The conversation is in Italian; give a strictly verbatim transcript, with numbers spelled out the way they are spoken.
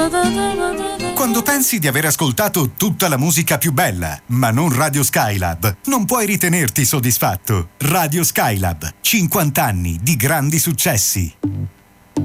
Quando pensi di aver ascoltato tutta la musica più bella, ma non Radio Skylab, non puoi ritenerti soddisfatto. Radio Skylab, cinquanta anni di grandi successi.